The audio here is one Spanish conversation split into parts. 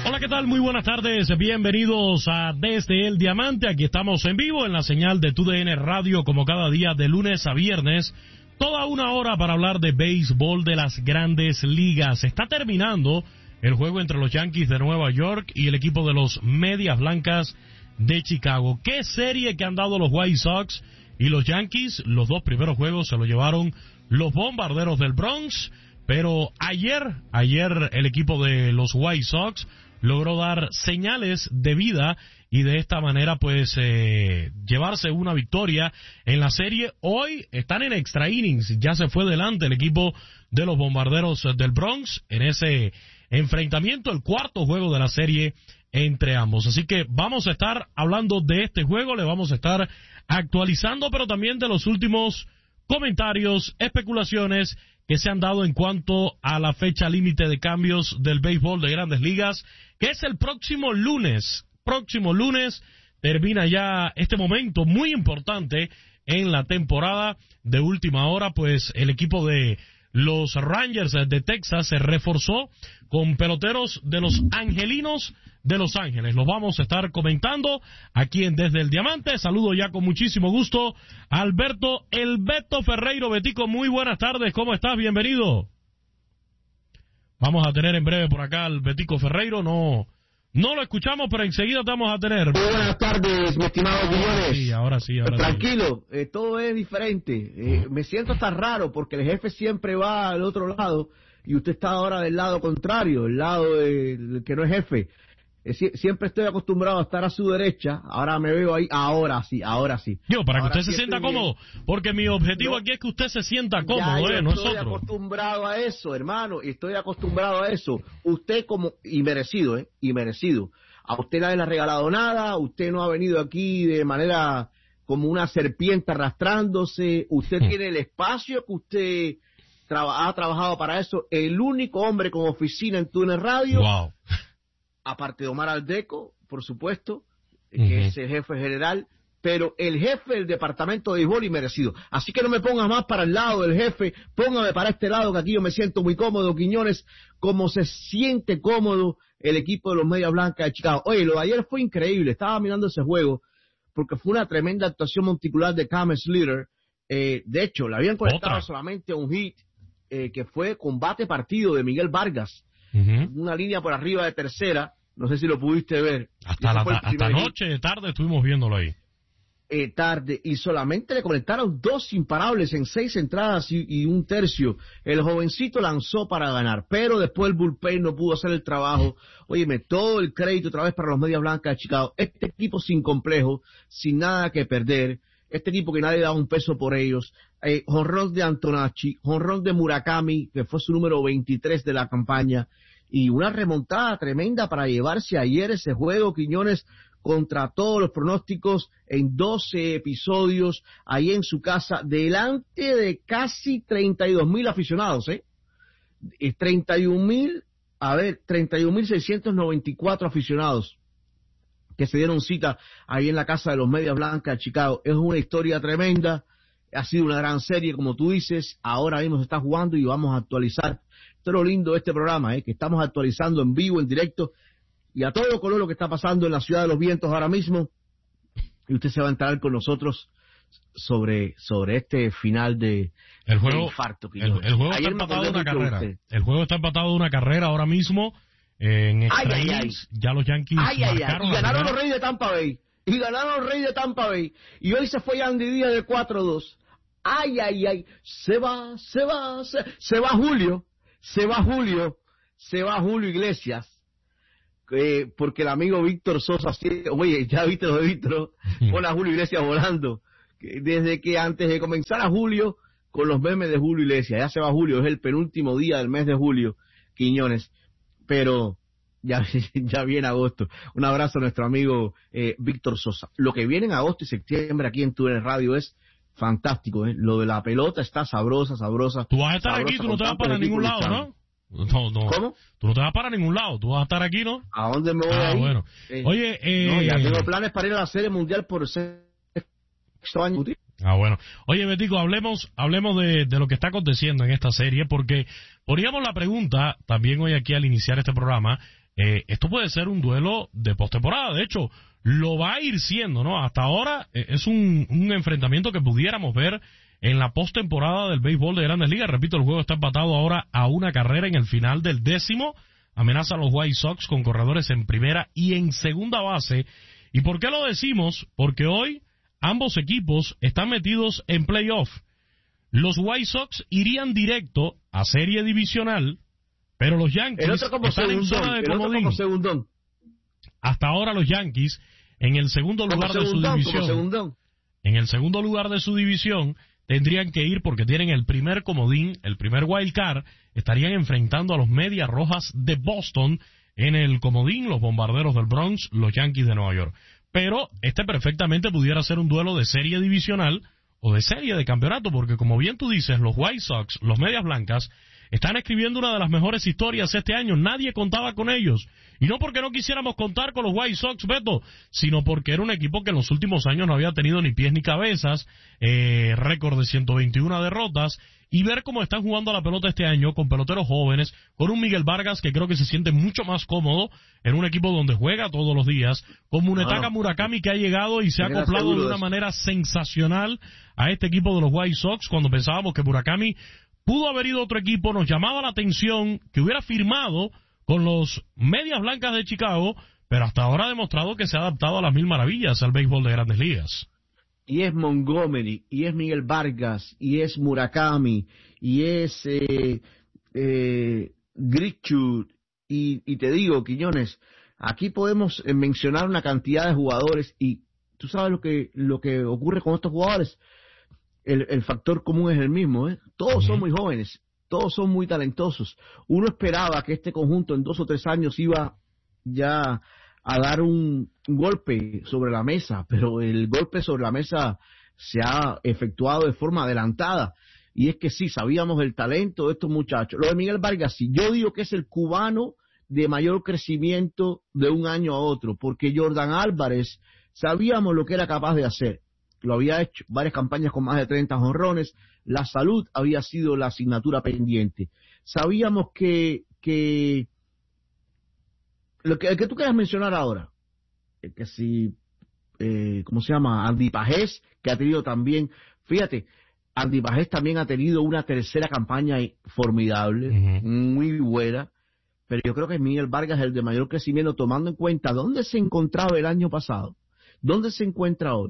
Hola, ¿qué tal? Muy buenas tardes. Bienvenidos a Desde el Diamante. Aquí estamos en vivo en la señal de TUDN Radio, como cada día de lunes a viernes. Toda una hora para hablar de béisbol de las grandes ligas. Está terminando el juego entre los Yankees de Nueva York y el equipo de los Medias Blancas de Chicago. ¿Qué serie que han dado los White Sox y los Yankees? Los dos primeros juegos se lo llevaron los Bombarderos del Bronx, pero ayer el equipo de los White Sox logró dar señales de vida y de esta manera pues llevarse una victoria en la serie. Hoy están en extra innings, ya se fue delante el equipo de los Bombarderos del Bronx en ese enfrentamiento, el cuarto juego de la serie entre ambos. Así que vamos a estar hablando de este juego, le vamos a estar actualizando, pero también de los últimos comentarios, especulaciones que se han dado en cuanto a la fecha límite de cambios del béisbol de Grandes Ligas, que es el próximo lunes. Próximo lunes termina ya este momento muy importante en la temporada. De última hora, pues el equipo de los Rangers de Texas se reforzó con peloteros de los Angelinos de Los Ángeles. Los vamos a estar comentando aquí en Desde el Diamante. Saludo ya con muchísimo gusto a Alberto El Beto Ferreiro. Betico, muy buenas tardes, ¿cómo estás? Bienvenido. Vamos a tener en breve por acá al Betico Ferreiro. No lo escuchamos, pero enseguida te vamos a tener. Muy buenas tardes, mi estimado Quiñones. Sí, ahora sí. Tranquilo, todo es diferente. Me siento hasta raro porque el jefe siempre va al otro lado y usted está ahora del lado contrario, el lado del que no es jefe. Siempre estoy acostumbrado a estar a su derecha, ahora me veo ahí, ahora sí. Yo, para ahora que usted sí se sienta bien. Cómodo, porque mi objetivo aquí es que usted se sienta cómodo, yo no es estoy otro. acostumbrado a eso, hermano, y estoy acostumbrado a eso. Usted y merecido. A usted nadie le ha regalado nada, usted no ha venido aquí de manera como una serpiente arrastrándose, usted tiene el espacio que usted ha trabajado para eso. El único hombre con oficina en TUDN Radio, Wow. aparte de Omar Aldeco, por supuesto, que es el jefe general, pero el jefe del departamento de béisbol y merecido. Así que no me pongas más para el lado del jefe, póngame para este lado, que aquí yo me siento muy cómodo, Quiñones, como se siente cómodo el equipo de los Medias Blancas de Chicago. Oye, lo de ayer fue increíble, estaba mirando ese juego, porque fue una tremenda actuación monticular de Cam Slater. De hecho, le habían conectado solamente un hit, que fue combate partido de Miguel Vargas, una línea por arriba de tercera, no sé si lo pudiste ver. Hasta tarde estuvimos viéndolo ahí. Tarde, y solamente le conectaron 2 imparables en 6 entradas y un tercio. El jovencito lanzó para ganar, pero después el bullpen no pudo hacer el trabajo. Óyeme, todo el crédito otra vez para los Medias Blancas de Chicago. Este equipo sin complejo, sin nada que perder, este equipo que nadie da un peso por ellos. Jonrón de Antonacci, jonrón de Murakami, que fue su número 23 de la campaña, y una remontada tremenda para llevarse ayer ese juego, Quiñones, contra todos los pronósticos, en 12 episodios, ahí en su casa, delante de casi 32,000 aficionados, 31,694 aficionados que se dieron cita ahí en la casa de los Medias Blancas de Chicago. Es una historia tremenda, ha sido una gran serie, como tú dices, ahora mismo se está jugando y vamos a actualizar. Esto es lo lindo de este programa, que estamos actualizando en vivo, en directo, y a todo color lo que está pasando en la Ciudad de los Vientos ahora mismo, y usted se va a enterar con nosotros sobre este final de infarto. El juego está empatado de una carrera. El juego está empatado de una carrera ahora mismo en extra innings. Ya los Yankees marcaron y ganaron los Reyes de Tampa Bay. Y hoy se fue Andy Díaz de 4-2. Se va Julio Iglesias. Porque el amigo Víctor Sosa, oye, ya viste lo de Víctor, pone a Julio Iglesias volando, desde que antes de comenzar a Julio, con los memes de Julio Iglesias, ya se va Julio, es el penúltimo día del mes de julio, Quiñones, pero ya viene agosto. Un abrazo a nuestro amigo Víctor Sosa. Lo que viene en agosto y septiembre aquí en TUDN Radio es fantástico, lo de la pelota está sabrosa. Tú vas a estar aquí, tú no te vas para ningún lado, ¿no? No. ¿Cómo? Tú no te vas para ningún lado, tú vas a estar aquí, ¿no? ¿A dónde me voy a ir? Bueno. Oye, no, ya tengo planes para ir a la Serie Mundial por sexto año. Bueno. Oye, Betico, hablemos de lo que está aconteciendo en esta serie, porque poníamos la pregunta también hoy aquí al iniciar este programa. Esto puede ser un duelo de postemporada. De hecho, lo va a ir siendo, ¿no? Hasta ahora es un enfrentamiento que pudiéramos ver en la postemporada del béisbol de Grandes Ligas. Repito, el juego está empatado ahora a una carrera en el final del 10º. Amenaza a los White Sox con corredores en primera y en segunda base. ¿Y por qué lo decimos? Porque hoy ambos equipos están metidos en playoff. Los White Sox irían directo a serie divisional, pero los Yankees están en zona de comodín. Hasta ahora los Yankees en el segundo lugar de su división. En el segundo lugar de su división tendrían que ir porque tienen el primer comodín, el primer wild card. Estarían enfrentando a los Medias Rojas de Boston en el comodín, los Bombarderos del Bronx, los Yankees de Nueva York. Pero perfectamente pudiera ser un duelo de serie divisional o de serie de campeonato, porque como bien tú dices, los White Sox, los Medias Blancas, están escribiendo una de las mejores historias este año. Nadie contaba con ellos. Y no porque no quisiéramos contar con los White Sox, Beto, sino porque era un equipo que en los últimos años no había tenido ni pies ni cabezas, récord de 121 derrotas, y ver cómo están jugando a la pelota este año con peloteros jóvenes, con un Miguel Vargas que creo que se siente mucho más cómodo en un equipo donde juega todos los días, con Munetaka Murakami, que ha llegado y se ha acoplado de una manera sensacional a este equipo de los White Sox. Cuando pensábamos que Murakami pudo haber ido a otro equipo, nos llamaba la atención que hubiera firmado con los Medias Blancas de Chicago, pero hasta ahora ha demostrado que se ha adaptado a las mil maravillas al béisbol de Grandes Ligas. Y es Montgomery, y es Miguel Vargas, y es Murakami, y es Grichuk, y te digo, Quiñones, aquí podemos mencionar una cantidad de jugadores, y tú sabes lo que ocurre con estos jugadores. El factor común es el mismo, ¿eh? Todos son muy jóvenes, todos son muy talentosos. Uno esperaba que este conjunto en 2 o 3 años iba ya a dar un golpe sobre la mesa, pero el golpe sobre la mesa se ha efectuado de forma adelantada. Y es que sí, sabíamos el talento de estos muchachos. Lo de Miguel Vargas, sí, yo digo que es el cubano de mayor crecimiento de un año a otro, porque Jordan Álvarez sabíamos lo que era capaz de hacer. Lo había hecho varias campañas con más de 30 jonrones. La salud había sido la asignatura pendiente. Sabíamos que el que tú quieras mencionar ahora, que si, ¿cómo se llama? Andy Pajés, que ha tenido también, fíjate, Andy Pajés también ha tenido una tercera campaña formidable, muy buena, pero yo creo que Miguel Vargas es el de mayor crecimiento, tomando en cuenta dónde se encontraba el año pasado, dónde se encuentra hoy.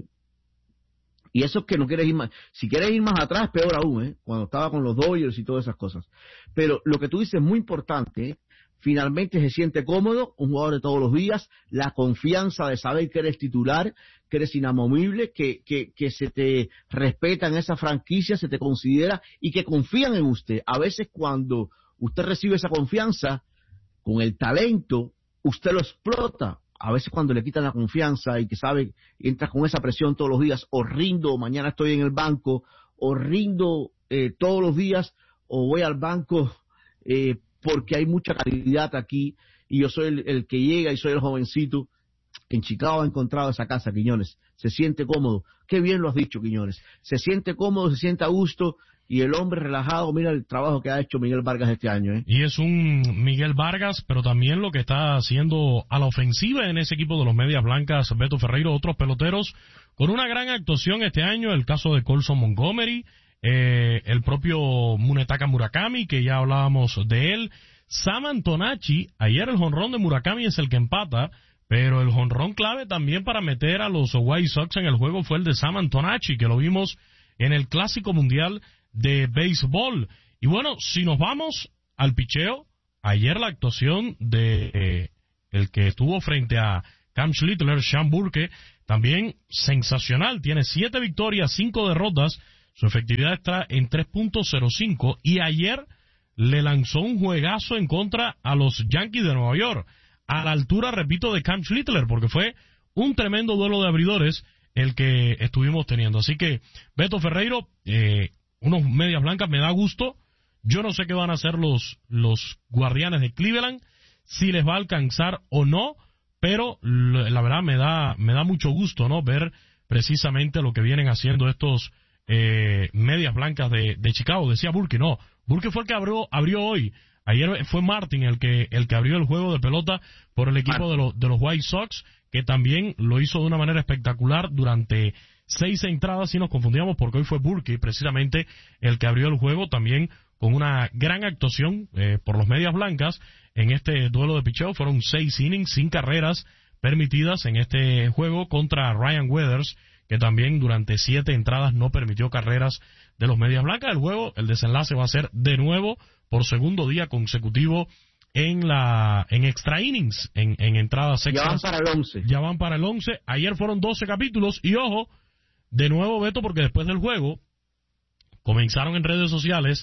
Y eso es que no quieres ir más. Si quieres ir más atrás, peor aún, cuando estaba con los Dodgers y todas esas cosas. Pero lo que tú dices es muy importante, Finalmente se siente cómodo, un jugador de todos los días, la confianza de saber que eres titular, que eres inamovible, que se te respeta en esa franquicia, se te considera y que confían en usted. A veces cuando usted recibe esa confianza, con el talento, usted lo explota. A veces cuando le quitan la confianza y que sabe, entras con esa presión todos los días, o rindo, mañana estoy en el banco, o rindo todos los días, o voy al banco porque hay mucha calidad aquí y yo soy el que llega y soy el jovencito. En Chicago ha encontrado esa casa, Quiñones. Se siente cómodo. Qué bien lo has dicho, Quiñones. Se siente cómodo, se siente a gusto y el hombre relajado. Mira el trabajo que ha hecho Miguel Vargas este año. Y es un Miguel Vargas, pero también lo que está haciendo a la ofensiva en ese equipo de los Medias Blancas, Beto Ferreiro, otros peloteros con una gran actuación este año. El caso de Colson Montgomery, el propio Munetaka Murakami, que ya hablábamos de él. Sam Antonacci, ayer el jonrón de Murakami es el que empata, pero el jonrón clave también para meter a los White Sox en el juego fue el de Sam Antonacci, que lo vimos en el Clásico Mundial de Béisbol. Y bueno, si nos vamos al picheo, ayer la actuación de el que estuvo frente a Cam Schlittler, Sean Burke, también sensacional. Tiene 7 victorias, 5 derrotas. Su efectividad está en 3.05 y ayer le lanzó un juegazo en contra a los Yankees de Nueva York, a la altura, repito, de Cam Schlittler, porque fue un tremendo duelo de abridores el que estuvimos teniendo. Así que, Beto Ferreiro, unos Medias Blancas, me da gusto. Yo no sé qué van a hacer los Guardianes de Cleveland, si les va a alcanzar o no, pero la verdad me da mucho gusto, ¿no? Ver precisamente lo que vienen haciendo estos medias blancas de Chicago. Decía Burke, no, Burke fue el que abrió hoy. Ayer fue Martin el que abrió el juego de pelota por el equipo de los White Sox, que también lo hizo de una manera espectacular durante 6 entradas, y nos confundíamos porque hoy fue Burke precisamente el que abrió el juego, también con una gran actuación por los medias blancas en este duelo de picheo. Fueron 6 innings sin carreras permitidas en este juego contra Ryan Weathers, que también durante 7 entradas no permitió carreras de los medias blancas. El juego, el desenlace va a ser de nuevo por segundo día consecutivo en extra innings, en entradas extras. Ya van para el 11. Ayer fueron 12 capítulos y ojo, de nuevo, Beto, porque después del juego comenzaron en redes sociales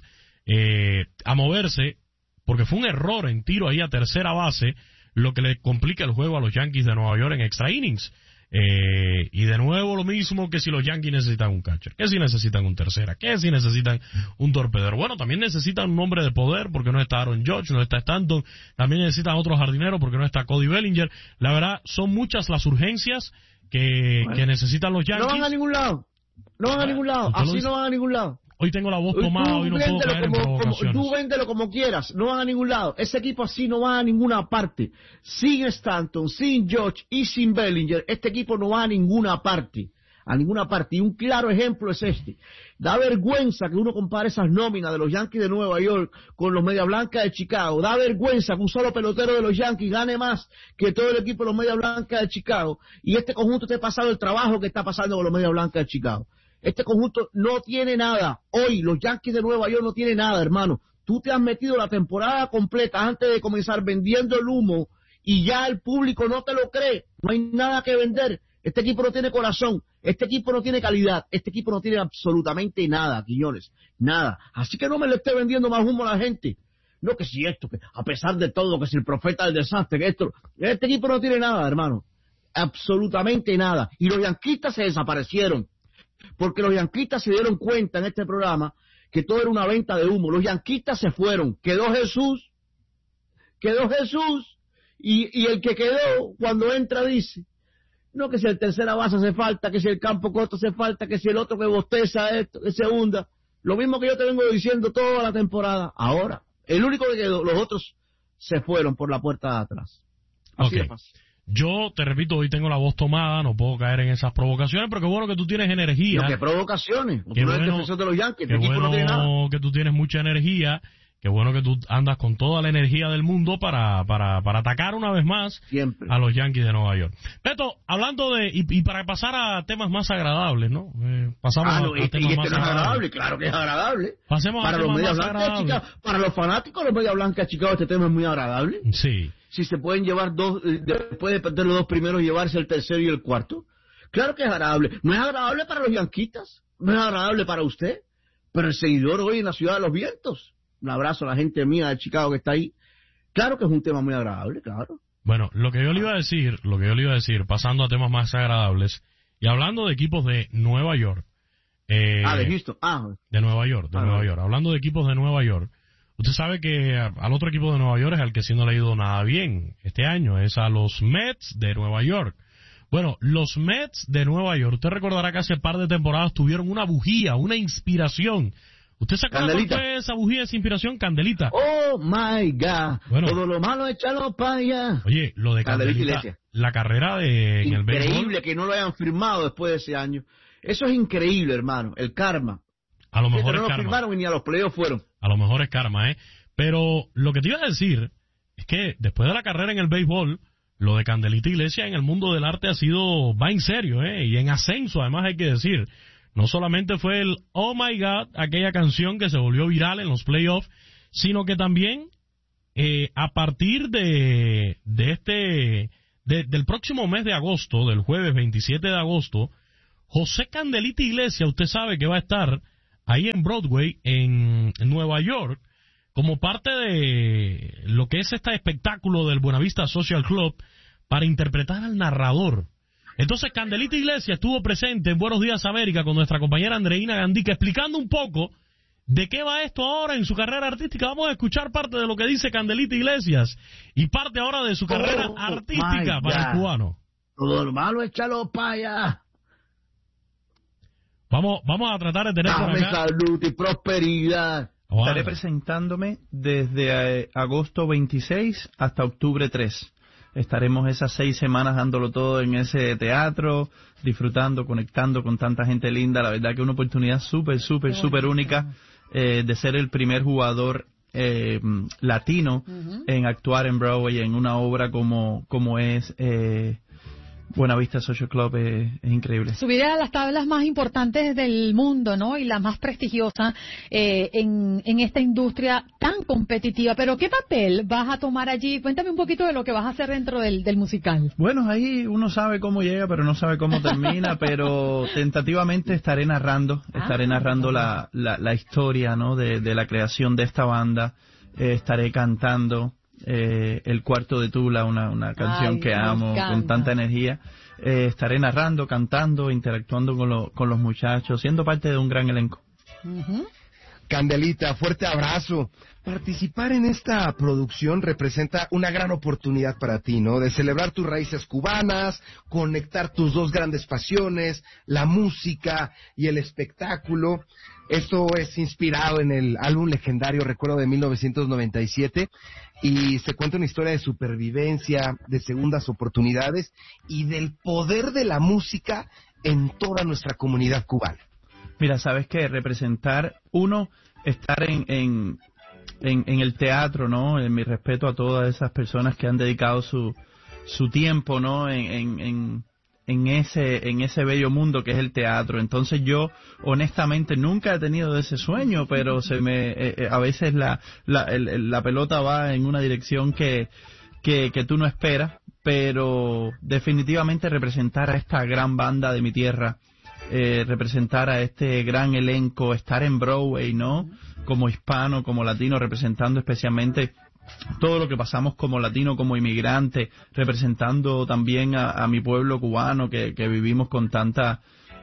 a moverse, porque fue un error en tiro ahí a tercera base, lo que le complica el juego a los Yankees de Nueva York en extra innings. Y de nuevo lo mismo, que si los Yankees necesitan un catcher, que si necesitan un tercera, que si necesitan un torpedero. Bueno, también necesitan un hombre de poder, porque no está Aaron Judge, no está Stanton. También necesitan otro jardinero, porque no está Cody Bellinger. La verdad, son muchas las urgencias que necesitan los Yankees. No van a ningún lado. No van a ningún lado. Así no van a ningún lado. Hoy tengo la voz tomada, hoy no puedo caer en provocaciones. Tú véndelo como quieras, no van a ningún lado. Ese equipo así no va a ninguna parte. Sin Stanton, sin George y sin Bellinger, este equipo no va a ninguna parte. A ninguna parte. Y un claro ejemplo es este. Da vergüenza que uno compare esas nóminas de los Yankees de Nueva York con los Media Blancas de Chicago. Da vergüenza que un solo pelotero de los Yankees gane más que todo el equipo de los Media Blancas de Chicago. Y este conjunto esté pasando el trabajo que está pasando con los Media Blancas de Chicago. Este conjunto no tiene nada. Hoy los Yankees de Nueva York no tienen nada, hermano. Tú te has metido la temporada completa antes de comenzar vendiendo el humo y ya el público no te lo cree. No hay nada que vender. Este equipo no tiene corazón. Este equipo no tiene calidad. Este equipo no tiene absolutamente nada, Quiñones. Nada. Así que no me le esté vendiendo más humo a la gente. No, que si esto, que a pesar de todo, que si el profeta del desastre, que esto. Este equipo no tiene nada, hermano. Absolutamente nada. Y los yanquistas se desaparecieron. Porque los yanquistas se dieron cuenta en este programa que todo era una venta de humo. Los yanquistas se fueron. Quedó Jesús. Y el que quedó, cuando entra, dice, no, que si el tercera base hace falta, que si el campo corto hace falta, que si el otro que bosteza esto, que se hunda. Lo mismo que yo te vengo diciendo toda la temporada. Ahora, el único que quedó, los otros se fueron por la puerta de atrás. Así de fácil. Yo, te repito, hoy tengo la voz tomada, no puedo caer en esas provocaciones, pero qué bueno que tú tienes energía. No, qué provocaciones. Qué bueno, de los Yankees, qué bueno no tiene nada. Que tú tienes mucha energía, qué bueno que tú andas con toda la energía del mundo para atacar una vez más siempre a los Yankees de Nueva York. Beto, hablando y para pasar a temas más agradables, ¿no? Pasamos a temas más agradables. Claro que es agradable. Pasemos para a los temas más agradables. Para los fanáticos de los Media Blancas de Chicago, este tema es muy agradable. Sí. Si se pueden llevar dos, después de perder los dos primeros, llevarse el tercero y el cuarto. Claro que es agradable. No es agradable para los yanquistas, no es agradable para usted, pero el seguidor hoy en la Ciudad de los Vientos. Un abrazo a la gente mía de Chicago que está ahí. Claro que es un tema muy agradable, claro. Bueno, lo que yo le iba a decir, pasando a temas más agradables, y hablando de equipos de Nueva York. De Houston. De Nueva York, Nueva York. Hablando de equipos de Nueva York. Usted sabe que al otro equipo de Nueva York es al que sí no le ha ido nada bien este año, es a los Mets de Nueva York. Bueno, los Mets de Nueva York, usted recordará que hace par de temporadas tuvieron una bujía, una inspiración. ¿Usted se acuerda cuál fue esa bujía, esa inspiración? Candelita. Oh my God. Bueno, todo lo malo échalo para allá. Oye, lo de Candelita, la carrera en el béisbol. Increíble que no lo hayan firmado después de ese año. Eso es increíble, hermano, el karma. A lo mejor no es karma. No lo firmaron y ni a los playoffs fueron. A lo mejor es karma, ¿eh? Pero lo que te iba a decir es que después de la carrera en el béisbol, lo de Candelita Iglesias en el mundo del arte va en serio, ¿eh? Y en ascenso, además hay que decir. No solamente fue el Oh My God, aquella canción que se volvió viral en los playoffs, sino que también a partir del próximo mes de agosto, del jueves 27 de agosto, José Candelita Iglesias, usted sabe que va a estar ahí en Broadway, en Nueva York, como parte de lo que es este espectáculo del Buenavista Social Club, para interpretar al narrador. Entonces Candelita Iglesias estuvo presente en Buenos Días América con nuestra compañera Andreina Gandica, explicando un poco de qué va esto ahora en su carrera artística. Vamos a escuchar parte de lo que dice Candelita Iglesias y parte ahora de su carrera artística para el cubano. Todo lo malo, échalo para allá. Vamos a tratar de tener por Dame acá. salud y prosperidad. Estaré presentándome desde agosto 26 hasta octubre 3. Estaremos esas 6 semanas dándolo todo en ese teatro, disfrutando, conectando con tanta gente linda. La verdad que una oportunidad súper única de ser el primer jugador latino en actuar en Broadway en una obra como es Buena Vista Social Club. Es increíble. Subir a las tablas más importantes del mundo, ¿no? Y la más prestigiosa en esta industria tan competitiva. Pero ¿qué papel vas a tomar allí? Cuéntame un poquito de lo que vas a hacer dentro del musical. Bueno, ahí uno sabe cómo llega, pero no sabe cómo termina. Pero tentativamente estaré narrando la historia, ¿no? De la creación de esta banda. Estaré cantando El Cuarto de Tula, una canción que amo con tanta energía. Estaré narrando, cantando, interactuando con los muchachos, siendo parte de un gran elenco. Candelita, fuerte abrazo. Participar en esta producción representa una gran oportunidad para ti, ¿no? De celebrar tus raíces cubanas, conectar tus dos grandes pasiones, la música y el espectáculo. Esto es inspirado en el álbum legendario, recuerdo, de 1997, y se cuenta una historia de supervivencia, de segundas oportunidades y del poder de la música en toda nuestra comunidad cubana. Mira, ¿sabes qué? Representar, estar en el teatro, ¿no? En mi respeto a todas esas personas que han dedicado su tiempo, ¿no? En ese bello mundo que es el teatro. Entonces yo, honestamente, nunca he tenido ese sueño, pero a veces la pelota va en una dirección que tú no esperas, pero definitivamente representar a esta gran banda de mi tierra, representar a este gran elenco, estar en Broadway, ¿no? Como hispano, como latino, representando especialmente todo lo que pasamos como latino, como inmigrante, representando también a mi pueblo cubano que vivimos con tanta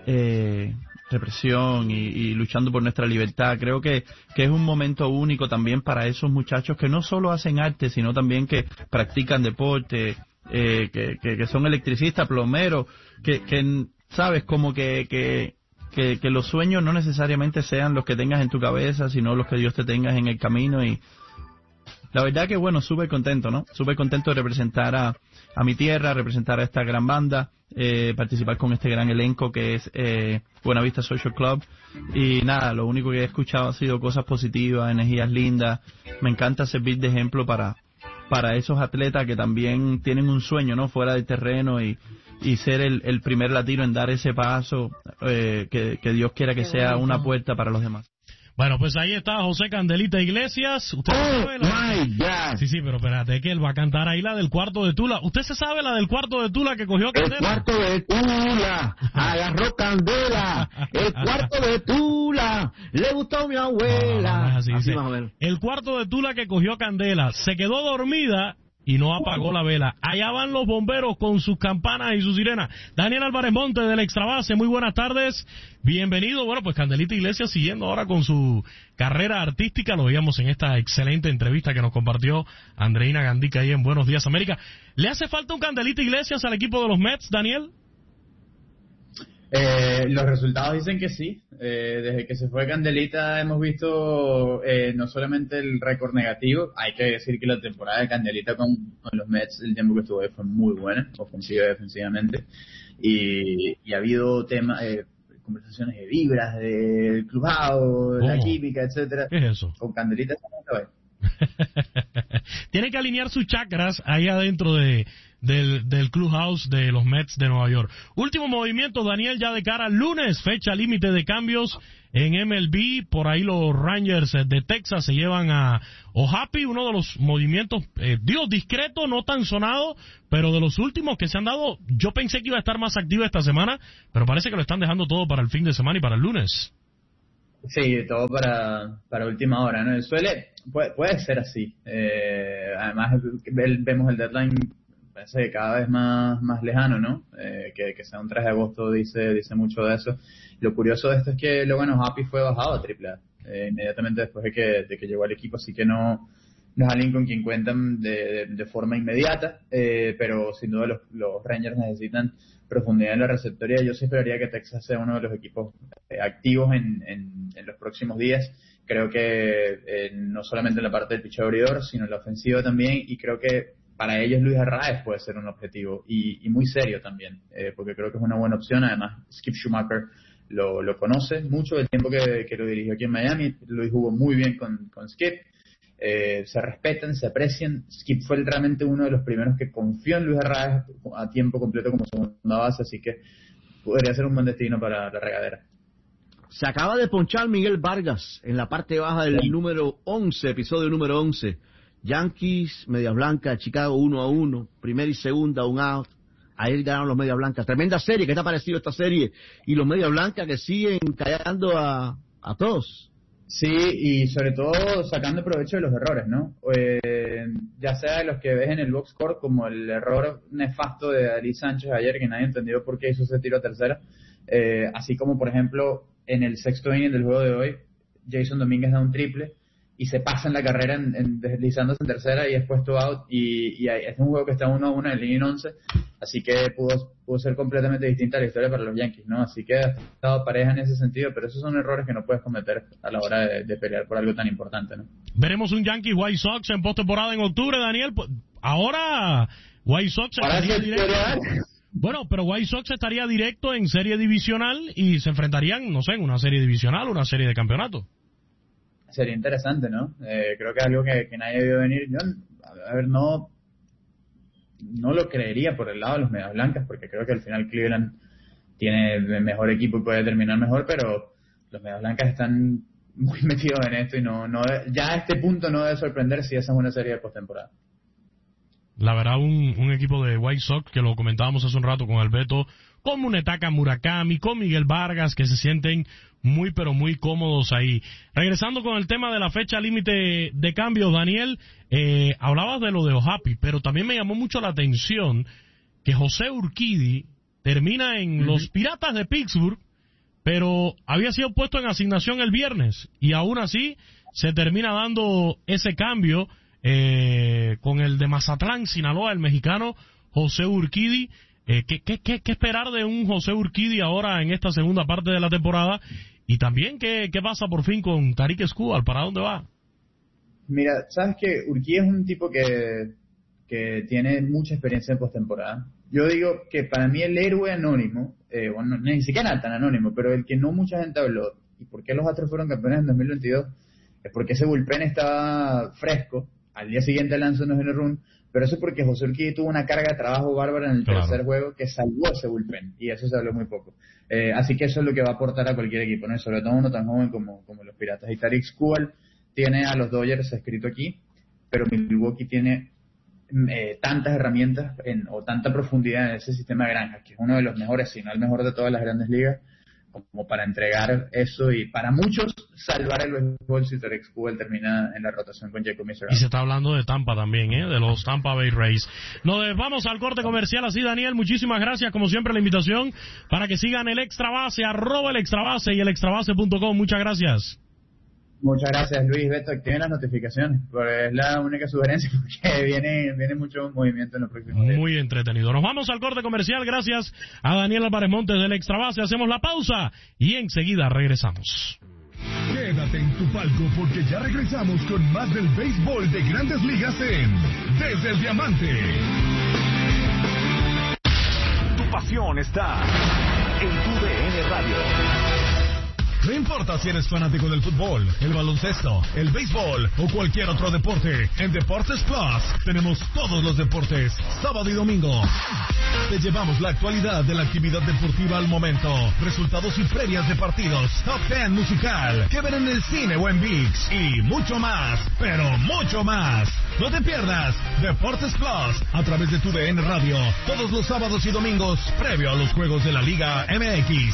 represión y luchando por nuestra libertad. Creo que es un momento único también para esos muchachos que no solo hacen arte, sino también que practican deporte, que son electricistas, plomeros, que sabes, como que los sueños no necesariamente sean los que tengas en tu cabeza, sino los que Dios te tengas en el camino. Y la verdad que, bueno, súper contento, ¿no? Súper contento de representar a mi tierra, representar a esta gran banda, participar con este gran elenco que es Buena Vista Social Club. Y nada, lo único que he escuchado ha sido cosas positivas, energías lindas. Me encanta servir de ejemplo para esos atletas que también tienen un sueño, ¿no? Fuera del terreno y ser el primer latino en dar ese paso, que Dios quiera que sea una puerta para los demás. Bueno, pues ahí está José Candelita Iglesias. ¿Usted sabe My God. Sí, pero espérate que él va a cantar ahí la del Cuarto de Tula. ¿Usted se sabe la del Cuarto de Tula que cogió Candela? El Cuarto de Tula agarró candela. El Cuarto de Tula le gustó a mi abuela. No, así dice. más o menos. El Cuarto de Tula que cogió Candela se quedó dormida y no apagó la vela. Allá van los bomberos con sus campanas y sus sirenas. Daniel Álvarez Monte del Extrabase, muy buenas tardes. Bienvenido. Bueno, pues Candelita Iglesias siguiendo ahora con su carrera artística. Lo veíamos en esta excelente entrevista que nos compartió Andreina Gandica ahí en Buenos Días América. ¿Le hace falta un Candelita Iglesias al equipo de los Mets, Daniel? Los resultados dicen que sí. Desde que se fue Candelita hemos visto no solamente el récord negativo, hay que decir que la temporada de Candelita con los Mets, el tiempo que estuvo ahí fue muy buena, ofensiva y defensivamente, y ha habido temas, conversaciones de vibras, del clubhouse, la química, etcétera. ¿Qué es eso? Con Candelita se va. Tiene que alinear sus chakras ahí adentro del clubhouse de los Mets de Nueva York. Último movimiento, Daniel, ya de cara al lunes, fecha límite de cambios en MLB. Por ahí los Rangers de Texas se llevan a O'Happy, uno de los movimientos, discreto, no tan sonado, pero de los últimos que se han dado. Yo pensé que iba a estar más activo esta semana, pero parece que lo están dejando todo para el fin de semana y para el lunes. Sí, todo para última hora, ¿no? Puede ser así. Además, vemos el deadline, parece que cada vez más lejano, ¿no? Que sea un 3 de agosto dice mucho de eso. Lo curioso de esto es que Happy fue bajado a AAA inmediatamente después de que llegó al equipo, así que no no es alguien con quien cuentan de forma inmediata, pero sin duda los Rangers necesitan profundidad en la receptoría. Yo sí esperaría que Texas sea uno de los equipos activos en los próximos días. Creo que no solamente en la parte del picheo abridor, sino en la ofensiva también, y creo que para ellos Luis Arraez puede ser un objetivo, y muy serio también, porque creo que es una buena opción. Además, Skip Schumacher lo conoce mucho, el tiempo que lo dirigió aquí en Miami. Luis jugó muy bien con Skip, se respetan, se aprecian. Skip fue realmente uno de los primeros que confió en Luis Arraez a tiempo completo como segunda base, así que podría ser un buen destino para la regadera. Se acaba de ponchar Miguel Vargas en la parte baja del número 11, episodio número 11. Yankees, Medias Blancas, Chicago 1-1, primera y segunda, un out. Ayer ganaron los Medias Blancas. Tremenda serie, ¿qué te ha parecido esta serie? Y los Medias Blancas que siguen callando a todos. Sí, y sobre todo sacando provecho de los errores, ¿no? Ya sea de los que ves en el box score, como el error nefasto de Dalí Sánchez ayer, que nadie entendió por qué hizo ese tiro a tercera. Así como, por ejemplo, en el sexto inning del juego de hoy, Jason Domínguez da un triple y se pasa en la carrera deslizándose en tercera y es puesto out, y es un juego que está 1-1 en el inning 11, así que pudo ser completamente distinta la historia para los Yankees, ¿no? Así que ha estado pareja en ese sentido, pero esos son errores que no puedes cometer a la hora de pelear por algo tan importante, ¿no? Veremos un Yankees White Sox en postemporada en octubre, Daniel. Ahora White Sox estaría directo. Bueno, pero White Sox estaría directo en serie divisional y se enfrentarían, no sé, en una serie divisional o una serie de campeonato. Sería interesante, ¿no? Creo que es algo que nadie debió venir. Yo, a ver, no lo creería por el lado de los Medias Blancas, porque creo que al final Cleveland tiene el mejor equipo y puede terminar mejor, pero los Medias Blancas están muy metidos en esto y ya a este punto no debe sorprender si esa es una serie de postemporada. La verdad, un equipo de White Sox, que lo comentábamos hace un rato con Alberto, con Munetaka Murakami, con Miguel Vargas, que se sienten muy pero muy cómodos ahí. Regresando con el tema de la fecha límite de cambios, Daniel, hablabas de lo de O'Happy, pero también me llamó mucho la atención que José Urquidy termina en los Piratas de Pittsburgh, pero había sido puesto en asignación el viernes, y aún así se termina dando ese cambio con el de Mazatlán, Sinaloa, el mexicano José Urquidy. ¿Qué esperar de un José Urquidy ahora en esta segunda parte de la temporada? Y también, ¿qué pasa por fin con Tarik Skubal? ¿Para dónde va? Mira, sabes que Urquidy es un tipo que tiene mucha experiencia en postemporada. Yo digo que para mí el héroe anónimo, bueno, ni siquiera tan anónimo, pero el que no mucha gente habló, y por qué los Astros fueron campeones en 2022, es porque ese bullpen estaba fresco. Al día siguiente lanzó un no run, pero eso es porque José Urquidy tuvo una carga de trabajo bárbara en el tercer juego que salvó ese bullpen, y eso se habló muy poco. Así que eso es lo que va a aportar a cualquier equipo, ¿no? Y sobre todo uno tan joven como los Piratas. Y Tarik Skubal tiene a los Dodgers escrito aquí, pero Milwaukee tiene tantas herramientas o tanta profundidad en ese sistema de granjas, que es uno de los mejores, si no el mejor de todas las grandes ligas, como para entregar eso y para muchos salvar el béisbol si Tarik Skubal termina en la rotación con Jacob Missouri. Y se está hablando de Tampa también, de los Tampa Bay Rays. Nos vamos al corte comercial así, Daniel. Muchísimas gracias, como siempre, la invitación para que sigan el Extra Base, @el Extra Base y el extrabase.com. Muchas gracias. Muchas gracias, Luis. Beto, activen las notificaciones, porque es la única sugerencia, porque viene mucho movimiento en los próximos días. Muy entretenido. Nos vamos al corte comercial. Gracias a Daniel Álvarez Montes del Extra Base. Hacemos la pausa y enseguida regresamos. Quédate en tu palco, porque ya regresamos con más del béisbol de Grandes Ligas en Desde el Diamante. Tu pasión está en tu DN Radio. No importa si eres fanático del fútbol, el baloncesto, el béisbol o cualquier otro deporte, en Deportes Plus tenemos todos los deportes, sábado y domingo. Te llevamos la actualidad de la actividad deportiva al momento, resultados y previas de partidos, top 10 musical, que ver en el cine o en ViX, y mucho más, pero mucho más. No te pierdas Deportes Plus a través de tu DN Radio, todos los sábados y domingos, previo a los juegos de la Liga MX.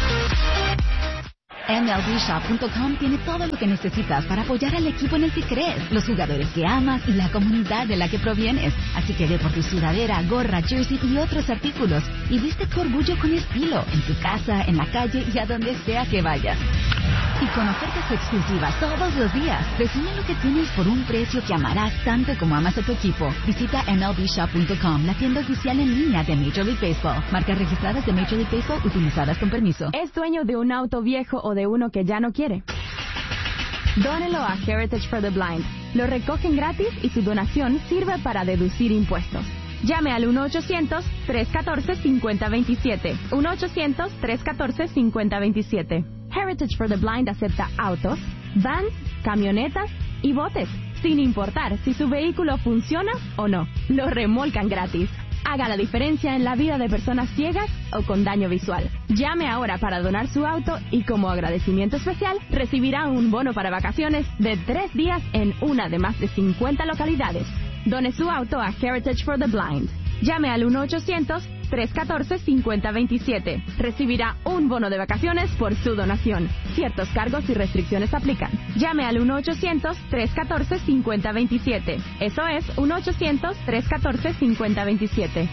MLBshop.com tiene todo lo que necesitas para apoyar al equipo en el que crees, los jugadores que amas y la comunidad de la que provienes. Así que ve por tu sudadera, gorra, jersey y otros artículos y viste tu orgullo con estilo, en tu casa, en la calle y a donde sea que vayas. y con ofertas exclusivas todos los días. Define lo que tienes por un precio que amarás tanto como amas a tu equipo. Visita MLBshop.com, la tienda oficial en línea de Major League Baseball. Marcas registradas de Major League Baseball utilizadas con permiso. ¿Es dueño de un auto viejo o de uno que ya no quiere? Dónelo a Heritage for the Blind. Lo recogen gratis y su donación sirve para deducir impuestos. Llame al 1-800-314-5027. 1-800-314-5027. Heritage for the Blind acepta autos, vans, camionetas y botes, sin importar si su vehículo funciona o no. Lo remolcan gratis. Haga la diferencia en la vida de personas ciegas o con daño visual. Llame ahora para donar su auto y como agradecimiento especial recibirá un bono para vacaciones de 3 días en una de más de 50 localidades. Done su auto a Heritage for the Blind. Llame al 1-800-314-5027. Recibirá un bono de vacaciones por su donación. Ciertos cargos y restricciones aplican. Llame al 1-800-314-5027. Eso es 1-800-314-5027.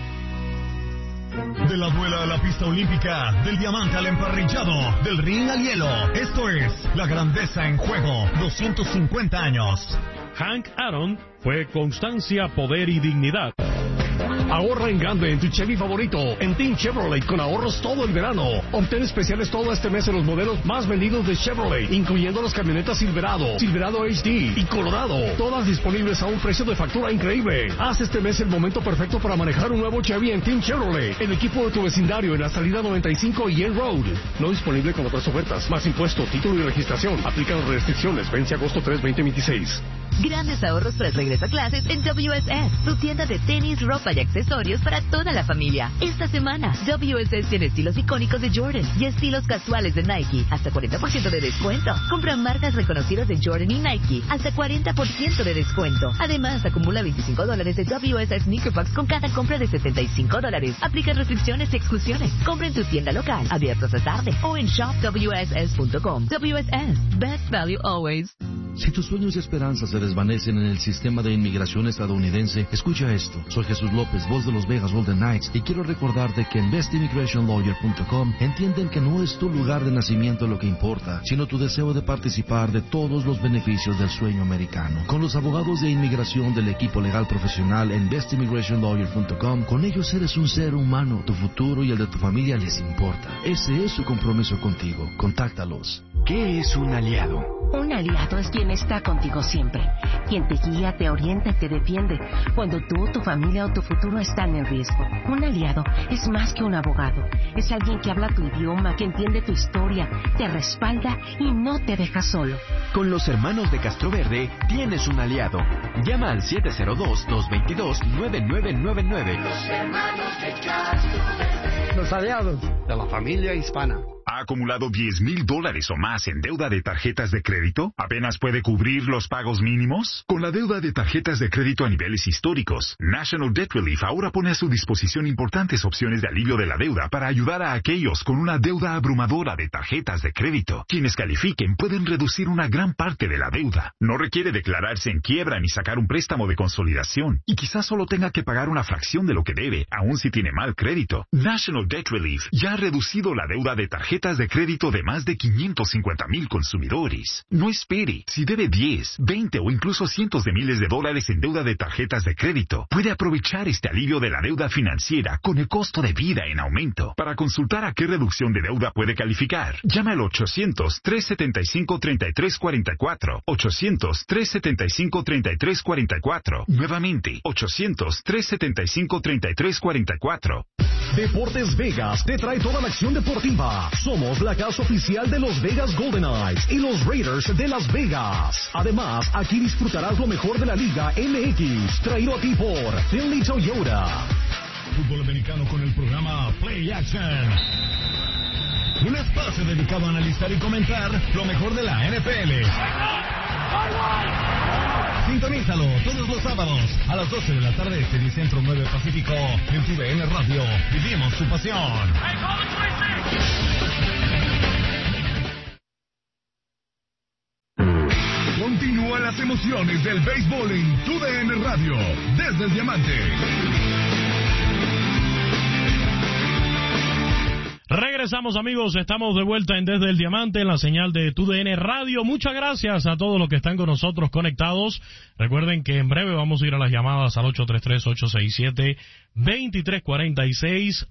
De la duela a la pista olímpica, del diamante al emparrillado, del ring al hielo. Esto es La Grandeza en Juego, 250 años. Hank Aaron fue constancia, poder y dignidad. Ahorra en grande en tu Chevy favorito, en Team Chevrolet, con ahorros todo el verano. Obtén especiales todo este mes en los modelos más vendidos de Chevrolet, incluyendo las camionetas Silverado, Silverado HD y Colorado, todas disponibles a un precio de factura increíble. Haz este mes el momento perfecto para manejar un nuevo Chevy en Team Chevrolet, el equipo de tu vecindario en la salida 95 y en Road. No disponible con otras ofertas, más impuesto, título y registración. Aplican restricciones, vence agosto 3, 2026. Grandes ahorros tras regreso a clases en WSS, tu tienda de tenis, ropa y accesorios para toda la familia. Esta semana, WSS tiene estilos icónicos de Jordan y estilos casuales de Nike, hasta 40% de descuento. Compra marcas reconocidas de Jordan y Nike, hasta 40% de descuento. Además, acumula $25 de WSS Sneaker Box con cada compra de $75. Aplica restricciones y exclusiones. Compra en tu tienda local, abierto hasta tarde, o en shopwss.com. WSS, best value always. Si tus sueños y esperanzas se desvanecen en el sistema de inmigración estadounidense, escucha esto. Soy Jesús López, voz de los Vegas Golden Knights, y quiero recordarte que en bestimmigrationlawyer.com entienden que no es tu lugar de nacimiento lo que importa, sino tu deseo de participar de todos los beneficios del sueño americano. Con los abogados de inmigración del equipo legal profesional en bestimmigrationlawyer.com, con ellos eres un ser humano, tu futuro y el de tu familia les importa. Ese es su compromiso contigo. Contáctalos. ¿Qué es un aliado? Un aliado es quien está contigo siempre, quien te guía, te orienta y te defiende cuando tú, tu familia o tu futuro están en riesgo. Un aliado es más que un abogado, es alguien que habla tu idioma, que entiende tu historia, te respalda y no te deja solo. Con los hermanos de Castroverde tienes un aliado. Llama al 702-222-9999. Los hermanos de Castroverde. Los aliados de la familia hispana. ¿Ha acumulado $10,000 o más en deuda de tarjetas de crédito? ¿Apenas puede cubrir los pagos mínimos? Con la deuda de tarjetas de crédito a niveles históricos, National Debt Relief ahora pone a su disposición importantes opciones de alivio de la deuda para ayudar a aquellos con una deuda abrumadora de tarjetas de crédito. Quienes califiquen pueden reducir una gran parte de la deuda. No requiere declararse en quiebra ni sacar un préstamo de consolidación. Y quizás solo tenga que pagar una fracción de lo que debe, aun si tiene mal crédito. National Debt Relief ya ha reducido la deuda de tarjetas de crédito de más de 550,000 consumidores. No espere. Si debe 10, 20 o incluso cientos de miles de dólares en deuda de tarjetas de crédito, puede aprovechar este alivio de la deuda financiera con el costo de vida en aumento. Para consultar a qué reducción de deuda puede calificar, llame al 800-375-3344. 800-375-3344. Nuevamente, 800-375-3344. Deportes Vegas te trae toda la acción deportiva. Somos la casa oficial de los Vegas Golden Knights y los Raiders de Las Vegas. Además, aquí disfrutarás lo mejor de la Liga MX, traído a ti por Finley Toyota. Fútbol americano con el programa Play Action. Un espacio dedicado a analizar y comentar lo mejor de la NFL. Sintonízalo todos los sábados a las 12 de la tarde, 6 Centro 9 Pacífico, en TUDN Radio. Vivimos su pasión. Continúan las emociones del béisbol en TUDN Radio, desde el Diamante. Regresamos, amigos, estamos de vuelta en Desde el Diamante en la señal de TUDN Radio. Muchas gracias a todos los que están con nosotros conectados. Recuerden que en breve vamos a ir a las llamadas al 833-867-2346,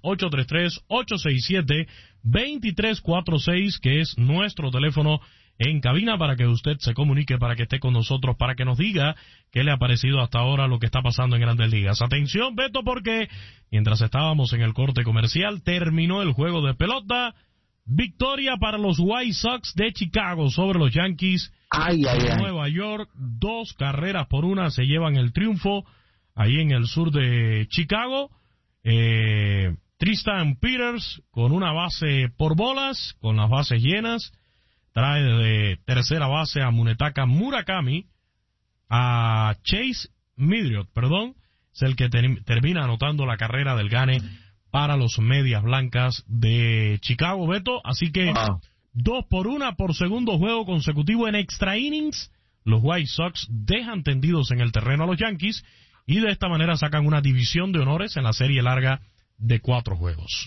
833-867-2346, que es nuestro teléfono en cabina para que usted se comunique, para que esté con nosotros, para que nos diga qué le ha parecido hasta ahora lo que está pasando en Grandes Ligas. Atención, Beto, porque mientras estábamos en el corte comercial, terminó el juego de pelota. Victoria para los White Sox de Chicago sobre los Yankees de Nueva York. 2-1 se llevan el triunfo ahí en el sur de Chicago. Tristan Peters con una base por bolas, con las bases llenas. Trae de tercera base a Munetaka Murakami, a Chase Midriot, es el que termina anotando la carrera del gane para los Medias Blancas de Chicago, Beto. Así que 2-1 por segundo juego consecutivo en extra innings. Los White Sox dejan tendidos en el terreno a los Yankees y de esta manera sacan una división de honores en la serie larga de 4 juegos.